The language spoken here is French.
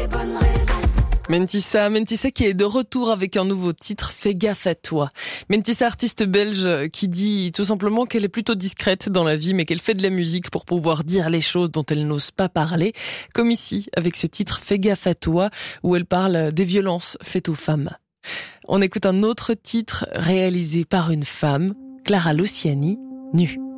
bonnes raisons. Mentissa qui est de retour avec un nouveau titre, Fais gaffe à toi. Mentissa, artiste belge, qui dit tout simplement qu'elle est plutôt discrète dans la vie, mais qu'elle fait de la musique pour pouvoir dire les choses dont elle n'ose pas parler. Comme ici, avec ce titre, Fais gaffe à toi, où elle parle des violences faites aux femmes. On écoute un autre titre réalisé par une femme, Clara Luciani, Nue.